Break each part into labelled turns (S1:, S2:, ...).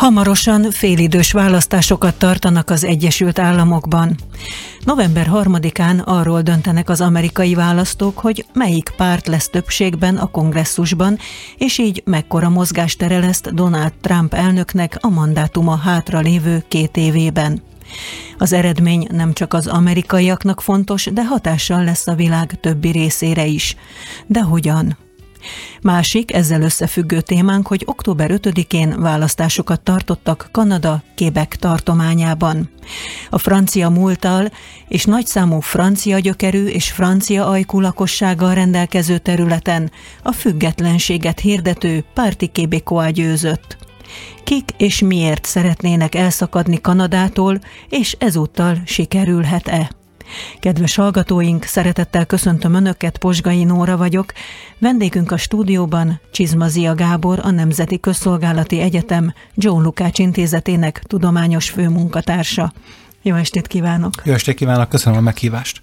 S1: Hamarosan félidős választásokat tartanak az Egyesült Államokban. November 3-án arról döntenek az amerikai választók, hogy melyik párt lesz többségben a kongresszusban, és így mekkora mozgástere lesz Donald Trump elnöknek a mandátuma hátra lévő 2 évében. Az eredmény nem csak az amerikaiaknak fontos, de hatással lesz a világ többi részére is. De hogyan? Másik ezzel összefüggő témánk, hogy október 5-én választásokat tartottak Kanada Quebec tartományában. A francia múlttal és nagyszámú francia gyökerű és francia ajkú lakossággal rendelkező területen a függetlenséget hirdető Parti québécois győzött. Kik és miért szeretnének elszakadni Kanadától, és ezúttal sikerülhet-e? Kedves hallgatóink, szeretettel köszöntöm Önöket, Posgai Nóra vagyok. Vendégünk a stúdióban Csizmazia Gábor, a Nemzeti Közszolgálati Egyetem John Lukács Intézetének tudományos főmunkatársa. Jó estét kívánok! Jó estét kívánok, köszönöm a meghívást!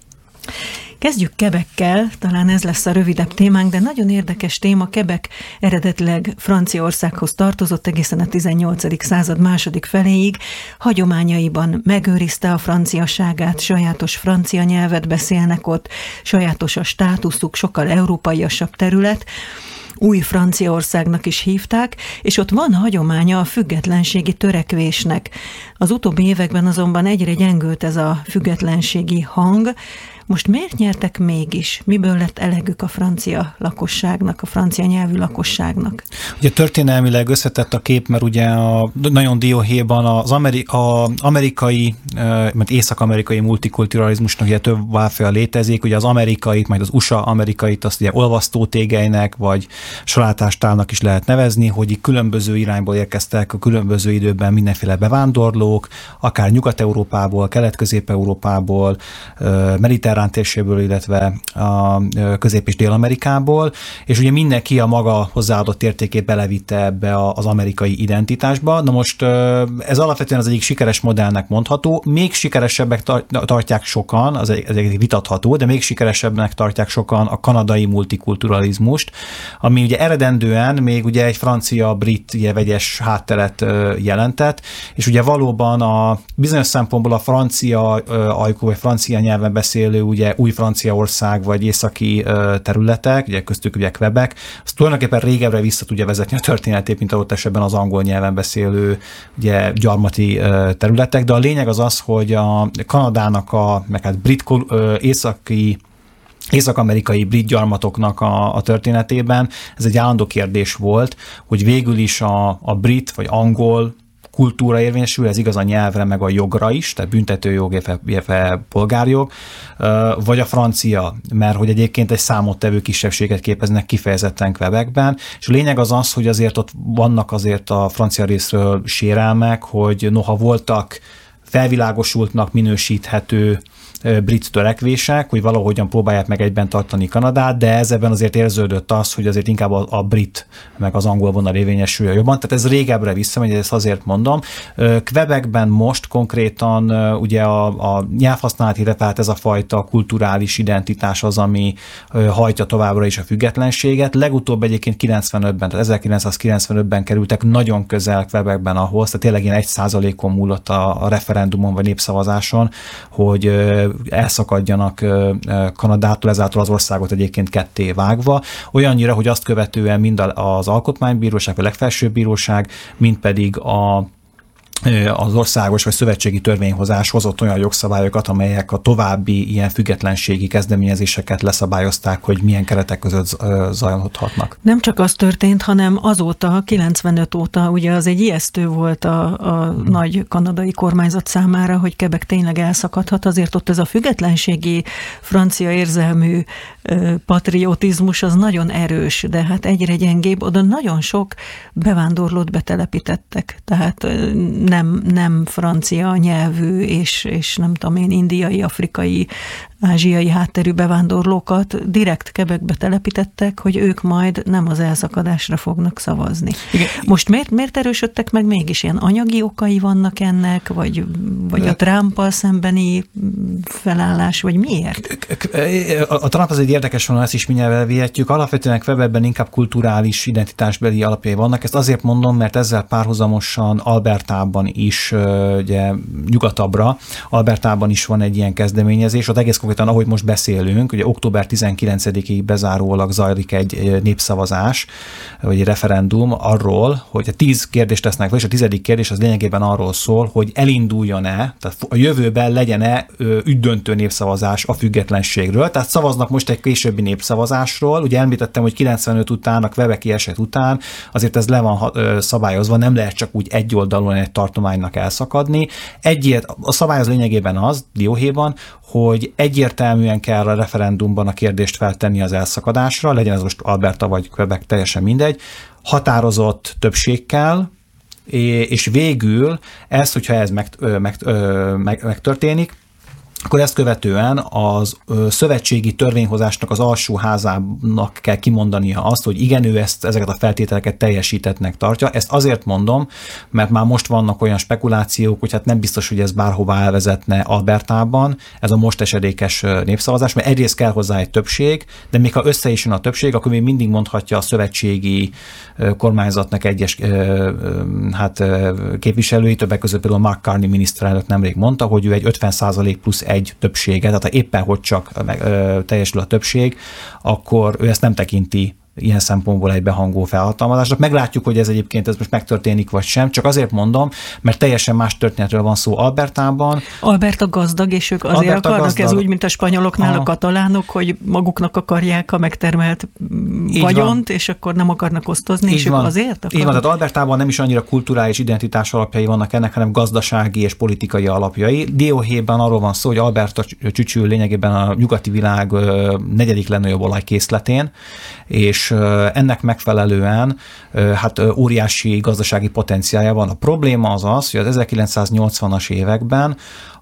S1: Kezdjük Quebeckel, talán ez lesz a rövidebb témánk, de nagyon érdekes téma. Quebec eredetileg Franciaországhoz tartozott egészen a 18. század második feléig. Hagyományaiban megőrizte a franciaságát, sajátos francia nyelvet beszélnek ott, sajátos a státuszuk, sokkal európaiasabb terület. Új Franciaországnak is hívták, és ott van hagyománya a függetlenségi törekvésnek. Az utóbbi években azonban egyre gyengült ez a függetlenségi hang. Most miért nyertek mégis? Miből lett elegük a francia lakosságnak, a francia nyelvű lakosságnak?
S2: Ugye történelmileg összetett a kép, mert ugye nagyon dióhéjban az amerikai, mert észak-amerikai multikulturalizmusnak ugye több válfaja létezik, ugye az amerikait, majd az USA amerikait azt ugye olvasztótégelynek, vagy salátástálnak is lehet nevezni, hogy így különböző irányból érkeztek a különböző időben mindenféle bevándorlók, akár Nyugat-Európából, Kelet-Közép-Európából, mediterrán térségből, illetve a Közép- és Dél-Amerikából, és ugye mindenki a maga hozzáadott értékét belevitte ebbe az amerikai identitásba. Na most ez alapvetően az egyik sikeres modellnek mondható, még sikeresebbek tartják sokan, ez egy vitatható, de még sikeresebbnek tartják sokan a kanadai multikulturalizmust, ami ugye eredendően még ugye egy francia-brit vegyes hátteret jelentett, és ugye valóban a bizonyos szempontból a francia ajkú vagy francia nyelven beszélő ugye új Franciaország vagy északi területek, ugye köztük ugye Quebec, az tulajdonképpen régebbre vissza tudja vezetni a történetét, mint adott esetben az angol nyelven beszélő ugye gyarmati területek, de a lényeg az az, hogy a Kanadának meg hát észak-amerikai brit gyarmatoknak a történetében ez egy állandó kérdés volt, hogy végül is a brit vagy angol kultúra érvényesül, ez igaz a nyelvre, meg a jogra is, tehát büntetőjog, illetve polgárjog, vagy a francia, mert hogy egyébként egy számottevő kisebbséget képeznek kifejezetten Quebecben, és a lényeg az az, hogy azért ott vannak azért a francia részről sérelmek, hogy noha voltak felvilágosultnak minősíthető brit törekvések, hogy valahogyan próbálják meg egyben tartani Kanadát, de ezben azért érződött az, hogy azért inkább a brit meg az angol vonal érvényesül jobban. Tehát ez régebbre visszamegy, ezt azért mondom. Quebecben most konkrétan ugye a nyelvhasználat, illetve ez a fajta kulturális identitás az, ami hajtja továbbra is a függetlenséget. Legutóbb egyébként 95-ben, tehát 1995-ben kerültek nagyon közel Quebecben ahhoz, tehát tényleg ilyen 1%-on múlott a referendumon vagy népszavazáson, hogy elszakadjanak Kanadától, ezáltal az országot egyébként ketté vágva, olyannyira, hogy azt követően mind az Alkotmánybíróság, vagy legfelsőbb bíróság, mind pedig az országos vagy szövetségi törvényhozás hozott olyan jogszabályokat, amelyek a további ilyen függetlenségi kezdeményezéseket leszabályozták, hogy milyen keretek között zajlhatnak.
S1: Nem csak az történt, hanem azóta, 95 óta, ugye az egy ijesztő volt a nagy kanadai kormányzat számára, hogy Quebec tényleg elszakadhat, azért ott ez a függetlenségi francia érzelmű patriotizmus az nagyon erős, de hát egyre gyengébb, oda nagyon sok bevándorlót betelepítettek, tehát nem francia nyelvű és nem tudom én, indiai, afrikai ázsiai hátterű bevándorlókat direkt Quebecbe telepítettek, hogy ők majd nem az elszakadásra fognak szavazni. Igen. Most miért erősödtek meg mégis? Ilyen anyagi okai vannak ennek, vagy a Trumpal szembeni felállás, vagy miért?
S2: A Trump az egy érdekes vonal, ezt is mindjárt elvihetjük. Alapvetően Quebecben inkább kulturális identitásbeli alapjai vannak. Ezt azért mondom, mert ezzel párhuzamosan Albertában is, ugye nyugatabbra, Albertában is van egy ilyen kezdeményezés. Ott egész konkrétan, ahogy most beszélünk, ugye október 19-ig bezárólag zajlik egy népszavazás, vagy egy referendum arról, hogy 10 kérdést tesznek fel, és a 10. kérdés az lényegében arról szól, hogy elinduljon-e, tehát a jövőben legyen-e ügydöntő népszavazás a függetlenségről. Tehát szavaznak most egy későbbi népszavazásról. Ugye említettem, hogy 95 után, a quebeci eset után azért ez le van szabályozva, nem lehet csak úgy egy oldalon egy tartománynak elszakadni. A szabály az lényegében az, dióhéjban, hogy egyértelműen kell a referendumban a kérdést feltenni az elszakadásra, legyen ez most Alberta vagy Quebec, teljesen mindegy, határozott többség kell, és végül ezt, hogyha ez megtörténik, akkor ezt követően az szövetségi törvényhozásnak az alsóházának kell kimondania azt, hogy igen, ő ezeket a feltételeket teljesítettnek tartja. Ezt azért mondom, mert már most vannak olyan spekulációk, hogy hát nem biztos, hogy ez bárhová elvezetne Albertában, ez a most esedékes népszavazás, mert egyrészt kell hozzá egy többség, de még ha össze is jön a többség, akkor még mindig mondhatja a szövetségi kormányzatnak egyes képviselői, többek között például Mark Carney miniszterelnök nemrég mondta, hogy ő egy 50% plusz egy többséget, tehát ha éppen hogy csak teljesül a többség, akkor ő ezt nem tekinti ilyen szempontból egy behangoló felhatalmazásnak. Meglátjuk, hogy ez egyébként ez most megtörténik, vagy sem. Csak azért mondom, mert teljesen más történetről van szó Albertában.
S1: Alberta gazdag, és ők azért akarnak, gazdag. Ez úgy, mint a spanyoloknál a katalánok, hogy maguknak akarják a megtermelt vagyont, és akkor nem akarnak osztozni, így és van. Ők azért akarnak.
S2: Így van, tehát Albertában nem is annyira kulturális identitás alapjai vannak ennek, hanem gazdasági és politikai alapjai. Dióhéjban arról van szó, hogy Alberta csücsül lényegében a nyugati világ 4. legnagyobb olajkészletén, és ennek megfelelően hát óriási gazdasági potenciálja van. A probléma az, hogy az 1980-as években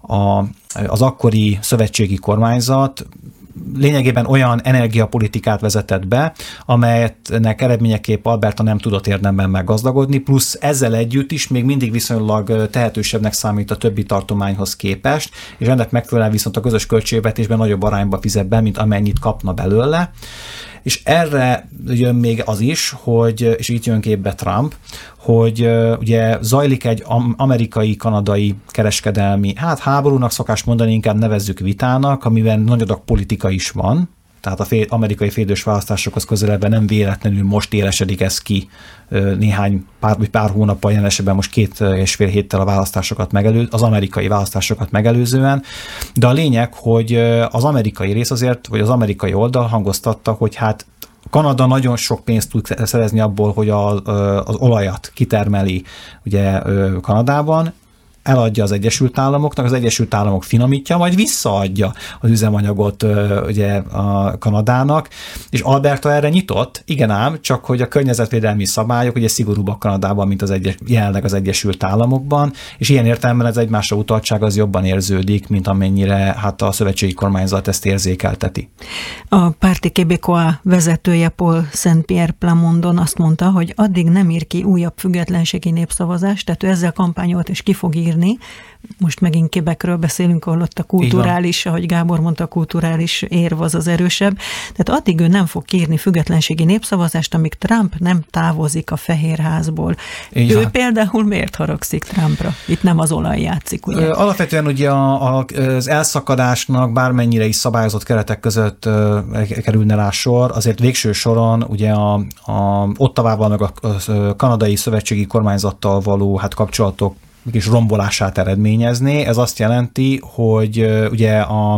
S2: az akkori szövetségi kormányzat lényegében olyan energiapolitikát vezetett be, amelynek eredményeképp Alberta nem tudott érdemben meggazdagodni, plusz ezzel együtt is még mindig viszonylag tehetősebbnek számít a többi tartományhoz képest, és ennek megfelelően viszont a közös költségvetésben nagyobb arányba fizet be, mint amennyit kapna belőle. És erre jön még az is, és itt jön képbe Trump, hogy ugye zajlik egy amerikai-kanadai kereskedelmi, háborúnak szokás mondani, inkább nevezzük vitának, amiben nagy adag politika is van, tehát az amerikai félidős választásokhoz közelebben nem véletlenül most élesedik ez ki pár hónappal, jelen esetben most 2,5 héttel a választásokat az amerikai választásokat megelőzően, de a lényeg, hogy az amerikai rész azért, vagy az amerikai oldal hangoztatta, hogy hát Kanada nagyon sok pénzt tud szerezni abból, hogy az olajat kitermeli ugye Kanadában, eladja az Egyesült Államoknak, az Egyesült Államok finomítja, majd visszaadja az üzemanyagot ugye a Kanadának, és Alberta erre nyitott, igen ám, csak hogy a környezetvédelmi szabályok ugye szigorúbbak Kanadában, mint jelenleg az Egyesült Államokban, és ilyen értelemben ez egymásra utaltság az jobban érződik, mint amennyire hát a szövetségi kormányzat ezt érzékelteti.
S1: A Parti Québécois vezetője Paul Saint-Pierre Plamondon azt mondta, hogy addig nem ír ki újabb függetlenségi népszavazást, tehát ő ezzel kampányolt és ki fog írni. Most megint Quebecről beszélünk, ahol ott a kulturális, ahogy Gábor mondta, a kulturális érv az erősebb. Tehát addig ő nem fog kérni függetlenségi népszavazást, amíg Trump nem távozik a Fehérházból. Ő például miért haragszik Trumpra? Itt nem az olaj játszik, ugye?
S2: Alapvetően ugye az elszakadásnak bármennyire is szabályozott keretek között kerülne rá sor, azért végső soron ugye a Ottawával meg a kanadai szövetségi kormányzattal való kapcsolatok és rombolását eredményezné. Ez azt jelenti, hogy ugye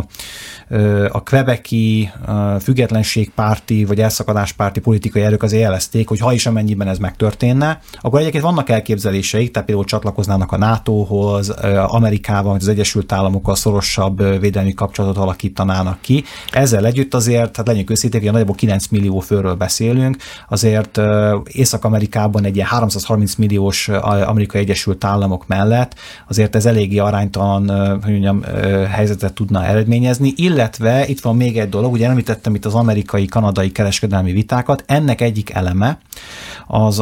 S2: a quebeci függetlenségpárti vagy elszakadáspárti politikai erők azért jelezték, hogy ha is amennyiben ez megtörténne, akkor egyébként vannak elképzeléseik, tehát például csatlakoznának a NATO-hoz, Amerikával, az Egyesült Államokkal szorosabb védelmi kapcsolatot alakítanának ki. Ezzel együtt azért, hát legyünk őszinték, hogy nagyjából 9 millió főről beszélünk, azért Észak-Amerikában egy ilyen 330 milliós Amerikai Egyesült Államok mellett azért ez eléggé aránytalan, hogy mondjam, helyzetet tudna eredményezni, illetve itt van még egy dolog, ugye említettem itt az amerikai-kanadai kereskedelmi vitákat, ennek egyik eleme az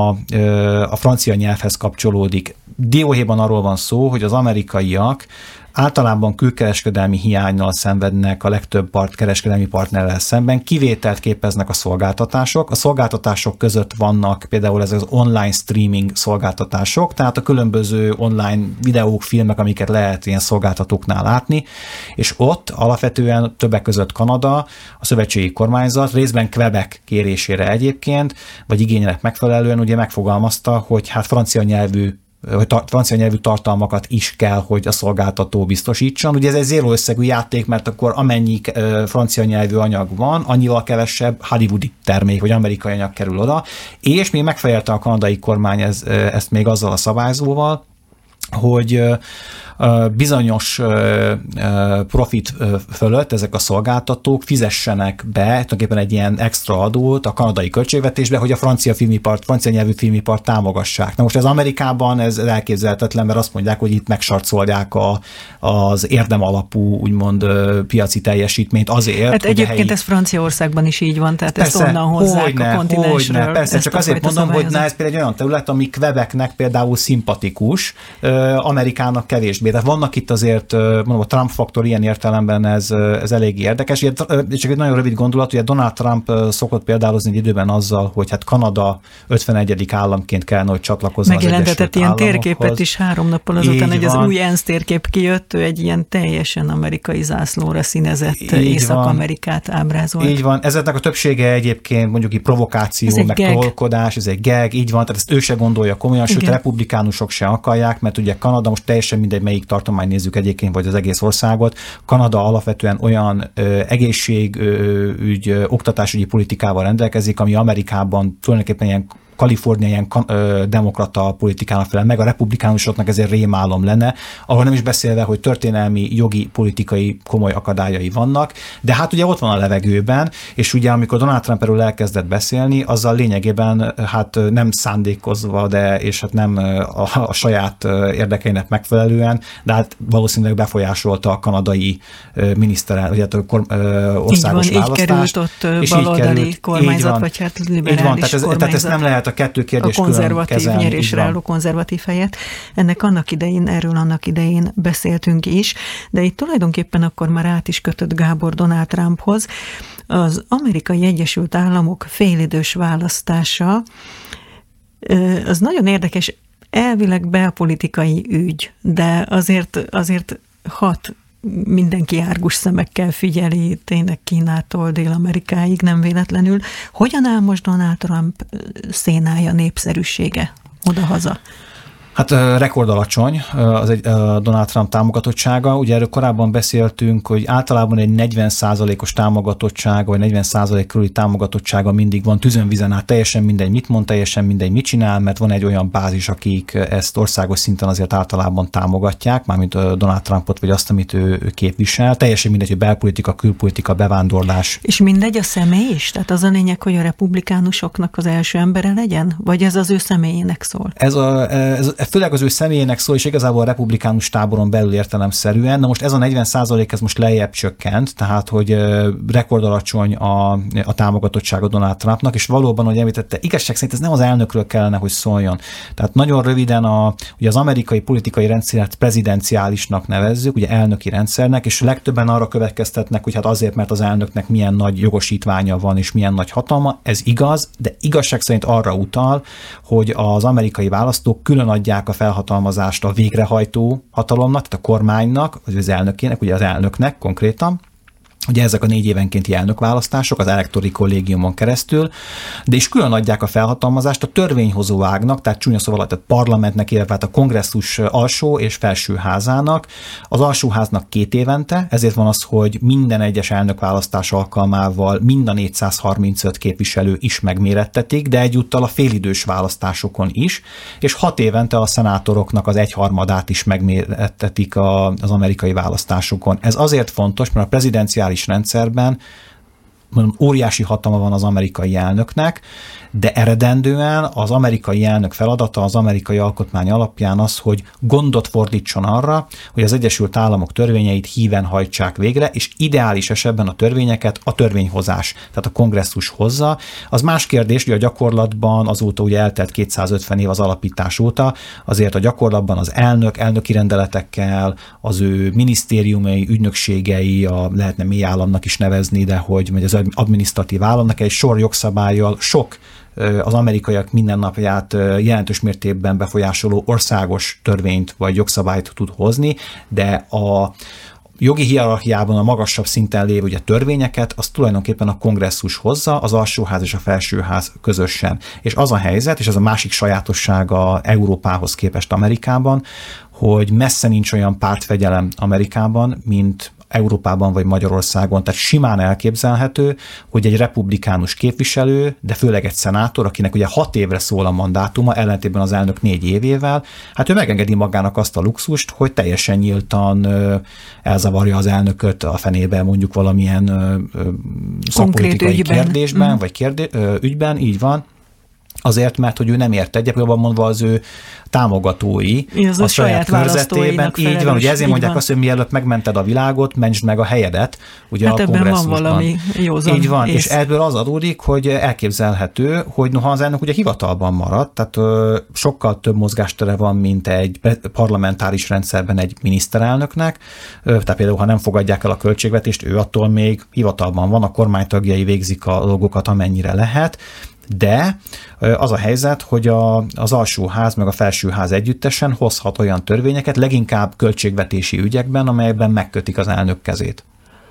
S2: a francia nyelvhez kapcsolódik. Dióhéjban arról van szó, hogy az amerikaiak általában külkereskedelmi hiánynal szenvednek a legtöbb kereskedelmi partnerrel szemben, kivételt képeznek a szolgáltatások. A szolgáltatások között vannak például ezek az online streaming szolgáltatások, tehát a különböző online videók, filmek, amiket lehet ilyen szolgáltatóknál látni, és ott alapvetően többek között Kanada, a szövetségi kormányzat, részben Quebec kérésére egyébként, vagy igénynek megfelelően ugye megfogalmazta, hogy hát francia nyelvű tartalmakat is kell, hogy a szolgáltató biztosítson. Ugye ez egy zéró összegű játék, mert akkor amennyi francia nyelvű anyag van, annyival kevesebb hollywoodi termék, vagy amerikai anyag kerül oda, és még megfejelte a kanadai kormány ezt még azzal a szabályzóval, hogy bizonyos profit fölött ezek a szolgáltatók fizessenek be tulajdonképpen egy ilyen extra adót a kanadai költségvetésbe, hogy a francia nyelvű filmipart támogassák. Na most ez Amerikában ez elképzelhetetlen, mert azt mondják, hogy itt megsarcolják az érdemalapú, úgymond piaci teljesítményt azért,
S1: hát egyébként ez Franciaországban is így van, tehát
S2: persze,
S1: ezt onnan hozzák a kontinensről.
S2: Persze, csak azért mondom, hogy ez például egy olyan terület, ami Quebecnek például szimpatikus, Amerikának kevésbé. Tehát vannak itt azért, mondom, a Trump-faktor ilyen értelemben ez eléggé érdekes. Csak egy nagyon rövid gondolat, ugye Donald Trump szokott példálozni egy időben azzal, hogy hát Kanada 51. államként kellene, hogy csatlakozzon az Egyesült
S1: Megjelentetett ilyen
S2: Államokhoz.
S1: térképet is 3 nappal azután, hogy az új ENSZ térkép kijött, ő egy ilyen teljesen amerikai zászlóra színezett Észak-Amerikát ábrázolt.
S2: Így van. Ezeknek a többsége egyébként mondjuk így provokáció, meg trollkodás, ez egy gag, így van, tehát ezt ő se gondolja komolyan, sőt, republikánusok se akarják, mert ugye Kanada, most teljesen mindegy, melyik tartomány nézzük egyébként, vagy az egész országot, Kanada alapvetően olyan egészségügy, oktatásügyi politikával rendelkezik, ami Amerikában tulajdonképpen ilyen Kalifornia ilyen demokrata politikának felel meg, a republikánusoknak ezért rémálom lenne, ahol nem is beszélve, hogy történelmi, jogi, politikai komoly akadályai vannak, de hát ugye ott van a levegőben, és ugye amikor Donald Trump erről elkezdett beszélni, azzal lényegében hát nem szándékozva, és hát nem a saját érdekeinek megfelelően, de hát valószínűleg befolyásolta a kanadai országos választást.
S1: Így került ott baloldali kormányzat, vagy hát liberális kormányzat.
S2: Tehát ezt nem lehet a kettő kérdés külön kezelni.
S1: Nyerésre álló konzervatív helyet. Erről annak idején beszéltünk is, de itt tulajdonképpen akkor már át is kötött Gábor Donald Trumphoz. Az Amerikai Egyesült Államok félidős választása az nagyon érdekes, elvileg belpolitikai ügy, de azért hat mindenki árgus szemekkel figyeli, tényleg Kínától Dél-Amerikáig, nem véletlenül. Hogyan áll most Donald Trump szénája, népszerűsége odahaza?
S2: Hát rekordalacsony a Donald Trump támogatottsága. Ugye erről korábban beszéltünk, hogy általában egy 40%-os támogatottsága, vagy 40% körüli támogatottsága mindig van tüzönvizen át, teljesen mindegy mit mond, teljesen mindegy mit csinál, mert van egy olyan bázis, akik ezt országos szinten azért általában támogatják, mármint Donald Trumpot, vagy azt, amit ő képvisel. Teljesen mindegy, hogy belpolitika, külpolitika, bevándorlás. És
S1: mindegy a személy is? Tehát az a lényeg, hogy a republikánusoknak az első embere legyen? Vagy ez az ő személyének szól?
S2: Ez főleg az ő személyének szól, és igazából a republikánus táboron belül értelemszerűen. Na most ez a 40% ez most lejjebb csökkent, tehát hogy rekordalacsony a támogatottsága Donald Trumpnak, és valóban, hogy említette, igazság szerint ez nem az elnökről kellene, hogy szóljon. Tehát nagyon röviden ugye az amerikai politikai rendszert prezidenciálisnak nevezzük, ugye elnöki rendszernek, és legtöbben arra következtetnek, hogy hát azért, mert az elnöknek milyen nagy jogosítványa van, és milyen nagy hatalma, ez igaz, de igazság szerint arra utal, hogy az amerikai választók külön adják a felhatalmazást a végrehajtó hatalomnak, tehát a kormánynak, vagy az elnökének, ugye az elnöknek konkrétan. Ugye ezek a 4 évenkénti elnökválasztások az elektori kollégiumon keresztül, de is külön adják a felhatalmazást a törvényhozó ágnak, tehát csúnya szóval a parlamentnek, illetve a kongresszus alsó és felső házának. Az alsóháznak 2 évente, ezért van az, hogy minden egyes elnökválasztás alkalmával mind a 435 képviselő is megmérettetik, de egyúttal a félidős választásokon is, és 6 évente a szenátoroknak az 1/3 is megmérettetik az amerikai választásokon. Ez azért fontos, mert a prezidenciális rendszerben óriási hatalma van az amerikai elnöknek, de eredendően az amerikai elnök feladata az amerikai alkotmány alapján az, hogy gondot fordítson arra, hogy az Egyesült Államok törvényeit híven hajtsák végre, és ideális esetben a törvényeket a törvényhozás, tehát a kongresszus hozza. Az más kérdés, hogy a gyakorlatban azóta ugye eltelt 250 év az alapítás óta, azért a gyakorlatban az elnöki rendeletekkel, az ő minisztériumai, ügynökségei, lehetne mély államnak is nevezni, de hogy az adminisztratív államnak egy sor jogszabállyal sok az amerikaiak mindennapját jelentős mértékben befolyásoló országos törvényt vagy jogszabályt tud hozni, de a jogi hierarchiában a magasabb szinten lévő ugye törvényeket, az tulajdonképpen a kongresszus hozza, az alsóház és a felsőház közösen. És az a helyzet, és ez a másik sajátossága Európához képest Amerikában, hogy messze nincs olyan pártfegyelem Amerikában, mint Európában vagy Magyarországon, tehát simán elképzelhető, hogy egy republikánus képviselő, de főleg egy szenátor, akinek ugye 6 évre szól a mandátuma, ellentétben az elnök 4 évével, hát ő megengedi magának azt a luxust, hogy teljesen nyíltan elzavarja az elnököt a fenébe mondjuk valamilyen szakpolitikai kérdésben, vagy ügyben, így van. Azért, mert hogy ő nem ért egyet, jobban mondva az ő támogatói
S1: a saját
S2: körzetében. Így van, hogy ezért mondják azt, hogy mielőtt megmented a világot, mentsd meg a helyedet, ugye
S1: hát
S2: a kongresszusban.
S1: Van valami józan.
S2: Így van, és ebből az adódik, hogy elképzelhető, hogy noha az elnök ugye hivatalban maradt, tehát sokkal több mozgástere van, mint egy parlamentáris rendszerben egy miniszterelnöknek, tehát például, ha nem fogadják el a költségvetést, ő attól még hivatalban van, a kormánytagjai végzik a dolgokat, amennyire lehet, de az a helyzet, hogy az alsóház meg a felsőház együttesen hozhat olyan törvényeket, leginkább költségvetési ügyekben, amelyekben megkötik az elnök kezét.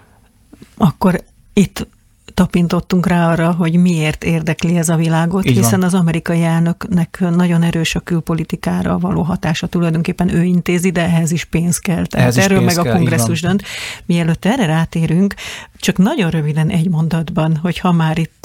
S1: Akkor itt tapintottunk rá arra, hogy miért érdekli ez a világot, hiszen az amerikai elnöknek nagyon erős a külpolitikára való hatása, tulajdonképpen ő intézi, de ehhez is pénz kell. Tehát erről meg a kongresszus dönt. Mielőtt erre rátérünk, csak nagyon röviden egy mondatban, hogy ha már itt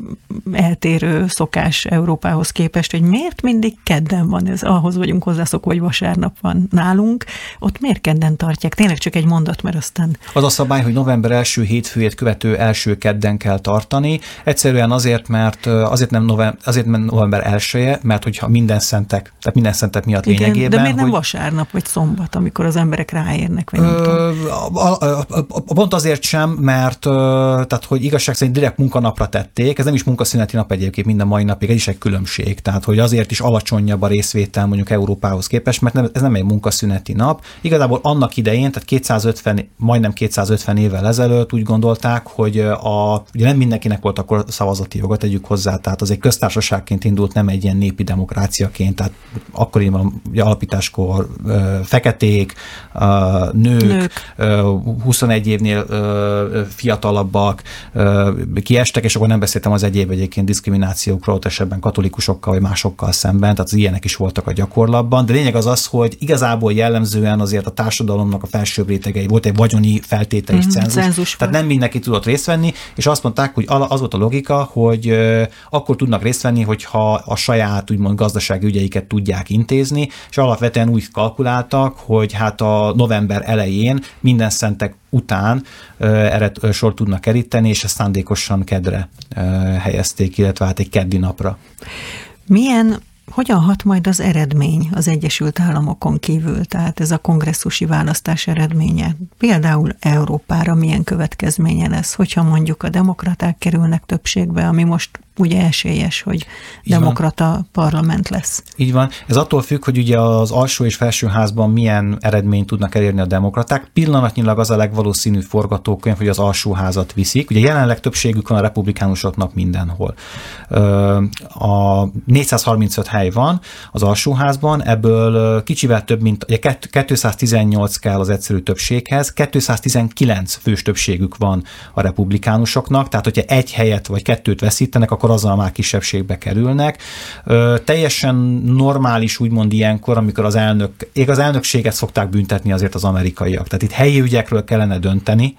S1: eltérő szokás Európához képest, hogy miért mindig kedden van ez, ahhoz vagyunk hozzászokva, hogy vasárnap van nálunk, ott miért kedden tartják? Tényleg csak egy mondat, mert aztán...
S2: Az a szabály, hogy november első hétfőjét követő első kedden kell tartani. Egyszerűen azért nem november 1-je, mert hogyha minden szentek miatt
S1: igen,
S2: lényegében.
S1: De miért nem vasárnap vagy szombat, amikor az emberek ráérnek? Vagy
S2: pont azért sem, mert tehát, hogy igazság szerint direkt munkanapra tették, ez nem is munkaszüneti nap egyébként mind a mai napig, ez is egy különbség. Tehát, hogy azért is alacsonyabb a részvétel mondjuk Európához képest, mert ez nem egy munkaszüneti nap. Igazából annak idején, tehát majdnem 250 évvel ezelőtt úgy gondolták, hogy ugye nem mindenkinek volt akkor szavazati joga, tegyük hozzá, tehát az egy köztársaságként indult, nem egy ilyen népi demokráciaként, tehát akkoriban ugye alapításkor feketék, nők 21 évnél fiatalabbak kiestek, és akkor nem beszéltem az egyéb egyébként diszkriminációkról, ott esetben katolikusokkal vagy másokkal szemben, tehát az ilyenek is voltak a gyakorlatban, de lényeg az, hogy igazából jellemzően azért a társadalomnak a felsőbb rétegei volt egy vagyoni feltételis cenzus, tehát nem mindenki tudott részt venni, és azt mondták, hogy az volt a logika, hogy akkor tudnak részt venni, hogyha a saját úgymond gazdasági ügyeiket tudják intézni, és alapvetően úgy kalkuláltak, hogy hát a november elején minden szentek után erre sor tudnak keríteni, és ezt szándékosan kedre helyezték, illetve hát egy keddi napra.
S1: Hogyan hat majd az eredmény az Egyesült Államokon kívül, tehát ez a kongresszusi választás eredménye? Például Európára milyen következménye lesz, hogyha mondjuk a demokraták kerülnek többségbe, ami most ugye esélyes, hogy demokrata parlament lesz.
S2: Így van. Ez attól függ, hogy ugye az alsó és felsőházban milyen eredményt tudnak elérni a demokraták. Pillanatnyilag az a legvalószínűbb forgatókönyv, hogy az alsóházat viszik. Ugye jelenleg többségük van a republikánusoknak mindenhol. A 435 hely van az alsóházban, ebből kicsivel több, mint 218 kell az egyszerű többséghez, 219 fős többségük van a republikánusoknak, tehát hogyha egy helyet vagy kettőt veszítenek, akkor azzal már kisebbségbe kerülnek. Teljesen normális úgymond ilyenkor, amikor az elnökséget szokták büntetni azért az amerikaiak. Tehát itt helyi ügyekről kellene dönteni,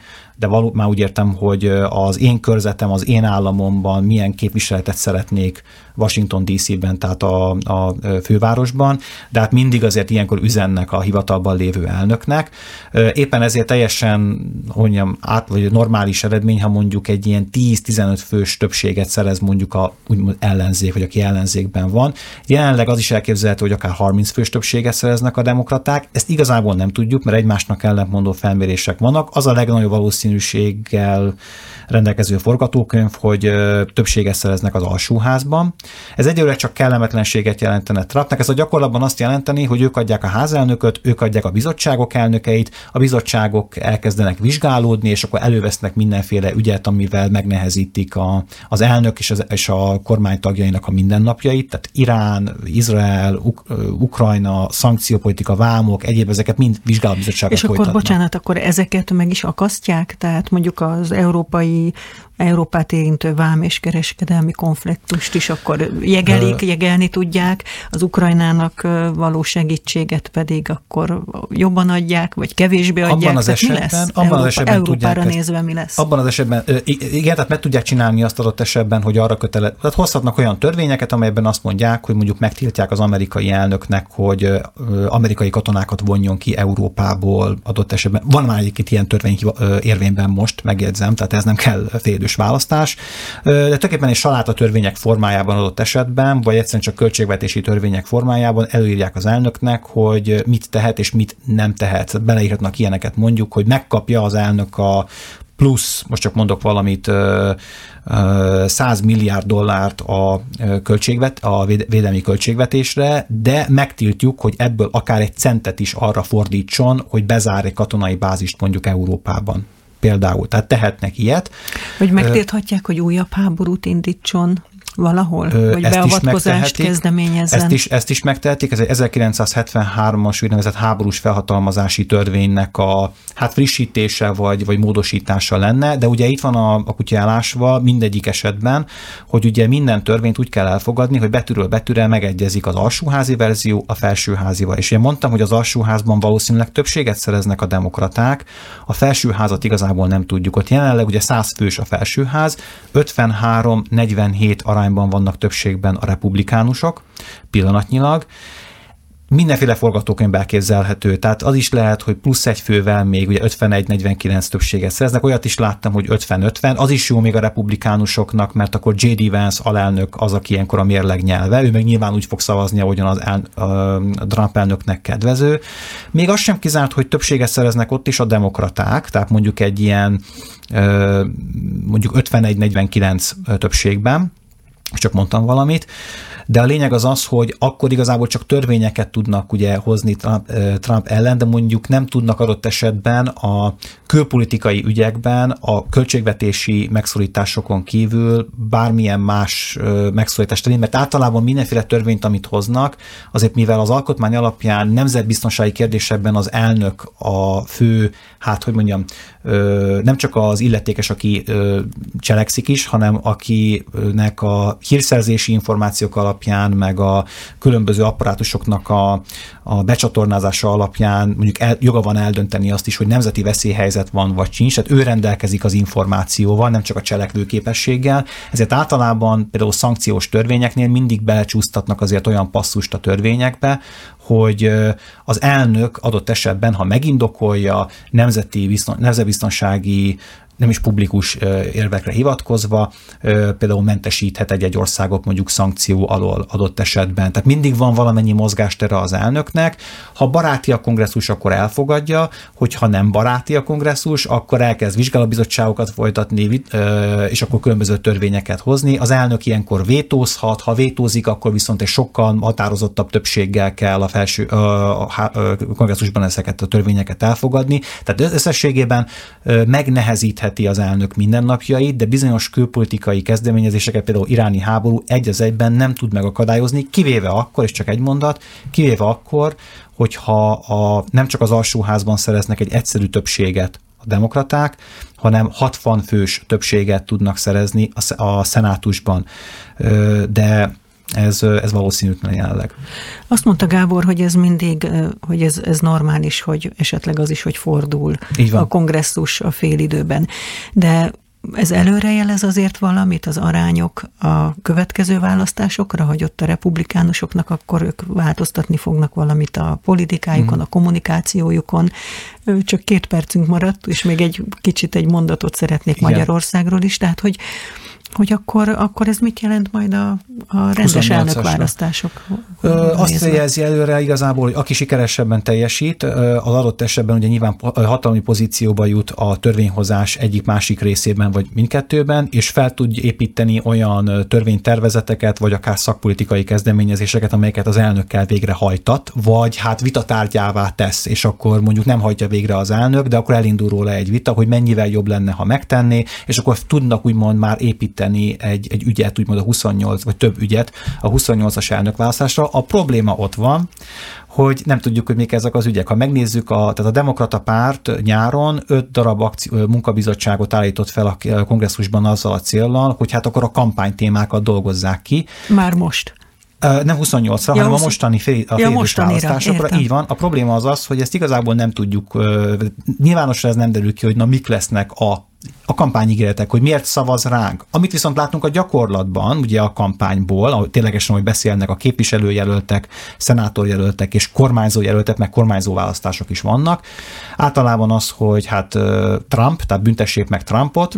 S2: de már úgy értem, hogy az én körzetem, az én államomban milyen képviseletet szeretnék Washington DC-ben, tehát a fővárosban, de hát mindig azért ilyenkor üzennek a hivatalban lévő elnöknek. Éppen ezért teljesen, vagy normális eredmény, ha mondjuk egy ilyen 10-15 fős többséget szerez mondjuk a úgymond ellenzék, vagy aki ellenzékben van. Jelenleg az is elképzelhető, hogy akár 30 fős többséget szereznek a demokraták. Ezt igazából nem tudjuk, mert egymásnak ellentmondó felmérések vannak. Az a legnagyobb valószínűséggel rendelkező forgatókönyv, hogy többséget szereznek az alsóházban. Ez egyelőre csak kellemetlenséget jelentene Trumpnak. Ez a gyakorlatban azt jelenteni, hogy ők adják a házelnököt, ők adják a bizottságok elnökeit, a bizottságok elkezdenek vizsgálódni, és akkor elővesznek mindenféle ügyet, amivel megnehezítik az elnök és a kormány tagjainak a mindennapjait, tehát Irán, Izrael, Ukrajna, szankciópolitika, vámok, egyéb ezeket mind vizsgálóbizottságok folytatnak.
S1: És akkor, bocsánat, akkor ezeket meg is akasztják? Tehát mondjuk az Európát érintő vám és kereskedelmi konfliktust is akkor jegelni tudják, az Ukrajnának való segítséget pedig akkor jobban adják, vagy kevésbé adják.
S2: Abban az esetben,
S1: Európára nézve mi lesz?
S2: Abban az esetben, igen, tehát meg tudják csinálni azt adott esetben, hogy arra tehát hozhatnak olyan törvényeket, amelyben azt mondják, hogy mondjuk megtiltják az amerikai elnöknek, hogy amerikai katonákat vonjon ki Európából adott esetben. Van már egyébként ilyen törvény érvényben most, megjegyzem, tehát ez nem kell félidős választás, de tulajdonképpen egy saláta törvények formájában adott esetben, vagy egyszerűen csak költségvetési törvények formájában előírják az elnöknek, hogy mit tehet és mit nem tehet. Beleírhatnak ilyeneket mondjuk, hogy megkapja az elnök a plusz, most csak mondok valamit, $100 milliárd a védelmi költségvetésre, de megtiltjuk, hogy ebből akár egy centet is arra fordítson, hogy bezár egy katonai bázist mondjuk Európában. Például. Tehát tehetnek ilyet.
S1: Vagy megtilthatják, hogy újabb háborút indítson valahol? Vagy beavatkozást kezdeményezzen?
S2: Ezt is megtehetik. Ez egy 1973-as úgynevezett háborús felhatalmazási törvénynek a frissítése vagy módosítása lenne, de ugye itt van a kutya elásva mindegyik esetben, hogy ugye minden törvényt úgy kell elfogadni, hogy betűről betűre megegyezik az alsóházi verzió a felsőházival. És én mondtam, hogy az alsóházban valószínűleg többséget szereznek a demokraták, a felsőházat igazából nem tudjuk. Ott jelenleg ugye 100 fős a felsőház, 53-47 arányban vannak többségben a republikánusok pillanatnyilag. Mindenféle forgatókönyv elképzelhető, tehát az is lehet, hogy plusz egy fővel még ugye 51-49 többséget szereznek, olyat is láttam, hogy 50-50, az is jó még a republikánusoknak, mert akkor J.D. Vance alelnök az, aki ilyenkor a mérleg nyelve, ő meg nyilván úgy fog szavazni, ahogyan a Trump elnöknek kedvező. Még az sem kizárt, hogy többséget szereznek ott is a demokraták, tehát mondjuk egy ilyen mondjuk 51-49 többségben, csak mondtam valamit, de a lényeg az, hogy akkor igazából csak törvényeket tudnak ugye hozni Trump ellen, de mondjuk nem tudnak adott esetben a külpolitikai ügyekben a költségvetési megszorításokon kívül bármilyen más megszorítást tenni, mert általában mindenféle törvényt, amit hoznak, azért mivel az alkotmány alapján nemzetbiztonsági kérdésekben az elnök a fő, nem csak az illetékes, aki cselekszik is, hanem akinek a hírszerzési információk alapján, meg a különböző apparátusoknak a becsatornázása alapján mondjuk joga van eldönteni azt is, hogy nemzeti veszélyhelyzet van, vagy sincs, tehát ő rendelkezik az információval, nem csak a cselekvő képességgel, ezért általában például szankciós törvényeknél mindig belecsúsztatnak azért olyan passzust a törvényekbe, hogy az elnök adott esetben, ha megindokolja nemzetbiztonsági, nem is publikus érvekre hivatkozva, például mentesíthet egy országot mondjuk szankció alól adott esetben. Tehát mindig van valamennyi mozgástere az elnöknek. Ha baráti a kongresszus, akkor elfogadja, hogyha nem baráti a kongresszus, akkor elkezd vizsgálóbizottságokat folytatni, és akkor különböző törvényeket hozni. Az elnök ilyenkor vétózhat, ha vétózik, akkor viszont egy sokkal határozottabb többséggel kell a kongresszusban ezeket a törvényeket elfogadni. Tehát összességében megnehezítheti az elnök mindennapjait, de bizonyos külpolitikai kezdeményezéseket, például iráni háború egy az egyben nem tud megakadályozni, kivéve akkor, és csak egy mondat, kivéve akkor, hogyha nem csak az alsóházban szereznek egy egyszerű többséget a demokraták, hanem 60 fős többséget tudnak szerezni a szenátusban. De Ez valószínűtlen jelenleg.
S1: Azt mondta Gábor, hogy ez mindig, hogy ez normális, hogy esetleg az is, hogy fordul a kongresszus a félidőben. De ez előrejelez azért valamit, az arányok a következő választásokra, hogy ott a republikánusoknak akkor ők változtatni fognak valamit a politikájukon, a kommunikációjukon. Csak 2 percünk maradt, és még egy kicsit egy mondatot szeretnék Magyarországról is, tehát hogy akkor ez mit jelent majd a rendes elnökválasztások?
S2: Azt jelzi előre igazából, hogy aki sikeresebben teljesít, az adott esetben ugye nyilván hatalmi pozícióba jut a törvényhozás egyik-másik részében, vagy mindkettőben, és fel tud építeni olyan törvénytervezeteket, vagy akár szakpolitikai kezdeményezéseket, amelyeket az elnökkel végrehajtat, vagy hát vitatárgyává tesz, és akkor mondjuk nem hajtja végre az elnök, de akkor elindul róla egy vita, hogy mennyivel jobb lenne, ha megtenné, és akkor tudnak úgymond már építeni egy ügyet, úgymond a 28, vagy több ügyet a 28-as elnökválasztásra. A probléma ott van, hogy nem tudjuk, hogy mik ezek az ügyek. Ha megnézzük, tehát a demokrata párt nyáron 5 darab munkabizottságot állított fel a kongresszusban azzal a céllal, hogy hát akkor a kampánytémákat dolgozzák ki.
S1: Már most.
S2: Nem 28-ra, hanem a mostani félidős választásokra.
S1: Értem.
S2: Így van. A probléma az, hogy ezt igazából nem tudjuk, nyilvánosra ez nem derül ki, hogy mik lesznek a kampányígéretek, hogy miért szavaz ránk. Amit viszont látunk a gyakorlatban, ugye a kampányból, ahol ténylegesen, hogy beszélnek a képviselőjelöltek, szenátorjelöltek és kormányzójelöltek, meg kormányzóválasztások is vannak. Általában az, hogy hát Trump, tehát büntessék meg Trumpot,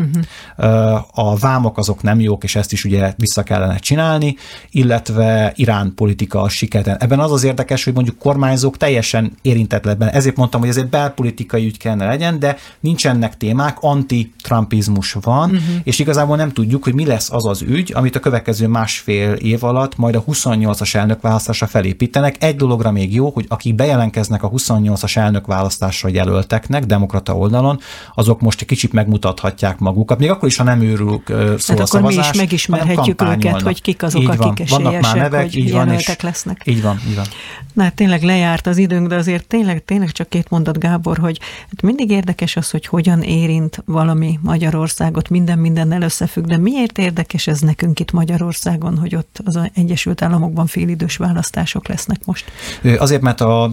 S2: a vámok azok nem jók, és ezt is ugye vissza kellene csinálni, illetve Irán politika sikertelen. Ebben az érdekes, hogy mondjuk kormányzók teljesen érintetlenben. Ezért mondtam, hogy ez egy belpolitikai ügy kellene legyen, de nincsenek témák, anti-trumpizmus van, és igazából nem tudjuk, hogy mi lesz az az ügy, amit a következő 1,5 év alatt majd a 28-as elnökválasztásra felépítenek. Egy dologra még jó, hogy akik bejelentkeznek a 28-as elnökválasztásra jelölteknek, demokrata oldalon, azok most egy kicsit megmutathatják magukat. Még akkor is, ha nem őrülük szól a szavazás,
S1: mi is megismerhetjük őket, hogy kik azok, akik esélyesek, hogy jelöltek lesznek.
S2: Így van.
S1: Na, tényleg lejárt az időnk, de azért tényleg csak 2 mondat, Gábor, hogy hát mindig érdekes az, hogy hogyan érint valami Magyarországot, mindennel összefügg, de miért érdekes ez nekünk itt Magyarországon, hogy ott az Egyesült Államokban félidős választások lesznek most?
S2: Azért, mert a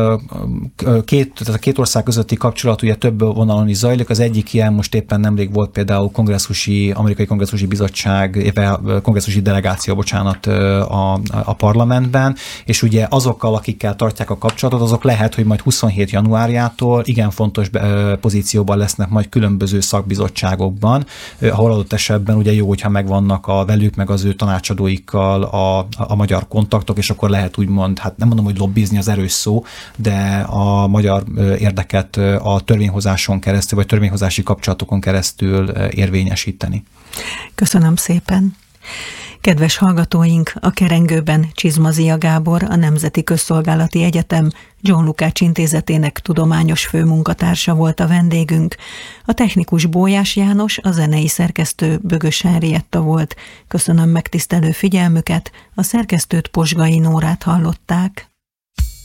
S2: két ország közötti kapcsolat ugye több vonalon is zajlik. Az egyik ilyen most éppen nemrég volt például amerikai kongresszusi bizottság, kongresszusi delegáció, a parlamentben, és ugye azokkal, akikkel tartják a kapcsolatot, azok lehet, hogy majd 27 januárjától igen fontos pozícióban lesznek majd különböző szakbizottságokban, ahol adott esetben ugye jó, hogyha megvannak a velük, meg az ő tanácsadóikkal a magyar kontaktok, és akkor lehet úgymond, hát nem mondom, hogy lobbizni az erős szó, de a magyar érdeket a törvényhozáson keresztül, vagy törvényhozási kapcsolatokon keresztül érvényesíteni.
S1: Köszönöm szépen! Kedves hallgatóink, a kerengőben Csizmazia Gábor, a Nemzeti Közszolgálati Egyetem John Lukács Intézetének tudományos főmunkatársa volt a vendégünk. A technikus Bójás János, a zenei szerkesztő Bögös Henrietta volt. Köszönöm megtisztelő figyelmüket, a szerkesztőt Posgai Nórát hallották.